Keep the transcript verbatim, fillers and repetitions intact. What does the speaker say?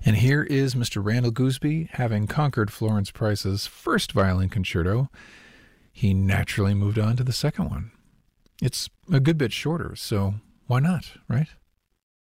And here is Mister Randall Gooseby, having conquered Florence Price's first violin concerto. He naturally moved on to the second one. It's a good bit shorter, so why not, right?